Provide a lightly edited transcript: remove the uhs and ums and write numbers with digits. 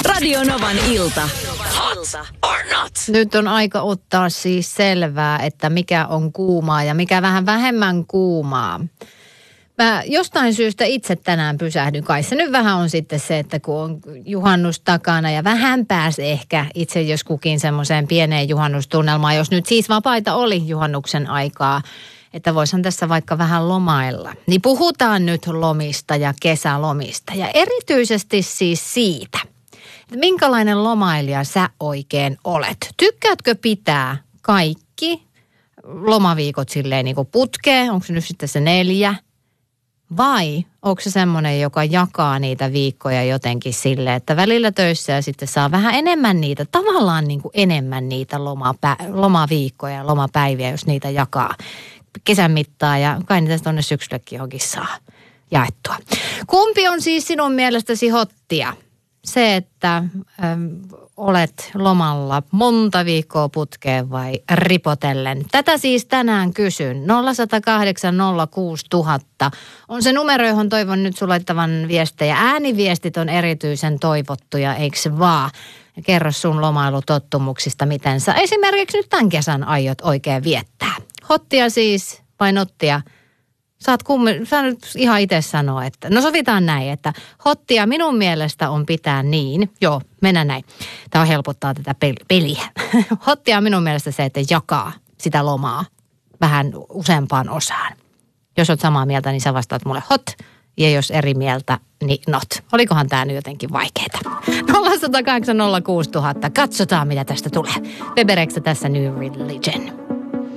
Radio Novan ilta. Hot or not? Nyt on aika ottaa siis selvää, että mikä on kuumaa ja mikä vähän vähemmän kuumaa. Mä jostain syystä itse tänään pysähdyn. Kai se nyt vähän on sitten se, että kun on juhannus takana ja vähän pääsi ehkä itse jos kukin semmoiseen pieneen juhannustunnelmaan, jos nyt siis vapaita oli juhannuksen aikaa, että voisihan tässä vaikka vähän lomailla. Niin puhutaan nyt lomista ja kesälomista ja erityisesti siis siitä, että minkälainen lomailija sä oikein olet. Tykkäätkö pitää kaikki lomaviikot silleen niin kuin putkeen? Onko se nyt sitten se 4? Vai onko se semmoinen, joka jakaa niitä viikkoja jotenkin silleen, että välillä töissä ja sitten saa vähän enemmän niitä, tavallaan niin kuin enemmän niitä lomaviikkoja ja lomapäiviä, jos niitä jakaa kesän mittaan ja kai niitä tuonne syksyllekin johonkin saa jaettua. Kumpi on siis sinun mielestäsi hottia? Se, että olet lomalla monta viikkoa putkeen vai ripotellen. Tätä siis tänään kysyn. 0108 06000 on se numero, johon toivon nyt sulaittavan viestejä. Ääniviestit on erityisen toivottuja, eikö se vaan? Ja kerro sun lomailutottumuksista, miten sä esimerkiksi nyt tämän kesän aiot oikein viettää. Hottia siis vai nottia? Sä nyt ihan itse sanoa, että no sovitaan näin, että hottia minun mielestä on pitää niin. Joo, mennään näin. Tämä helpottaa tätä peliä. Hottia on minun mielestä se, että jakaa sitä lomaa vähän useampaan osaan. Jos olet samaa mieltä, niin sä vastaat mulle hot. Ja jos eri mieltä, niin not. Olikohan tämä nyt jotenkin vaikeaa? 0108 06000. Katsotaan, mitä tästä tulee. Webereksä tässä New Religion.